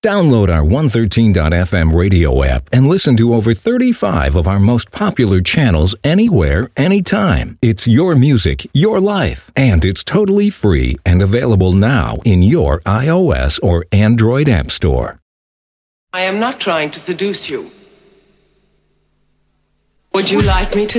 Download our 113.fm radio app and listen to over 35 of our most popular channels anywhere, anytime. It's your music, your life, and it's totally free and available now in your iOS or Android app store. I am not trying to seduce you. Would you like me to